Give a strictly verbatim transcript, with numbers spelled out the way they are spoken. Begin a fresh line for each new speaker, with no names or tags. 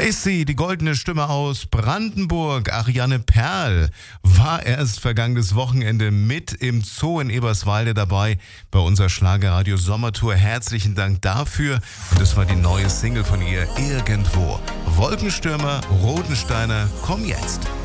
Tracy, die goldene Stimme aus Brandenburg, Ariane Perl, war erst vergangenes Wochenende mit im Zoo in Eberswalde dabei bei unserer Schlagerradio Sommertour. Herzlichen Dank dafür. Und das war die neue Single von ihr, Irgendwo. Wolkenstürmer, Rodensteiner, komm jetzt.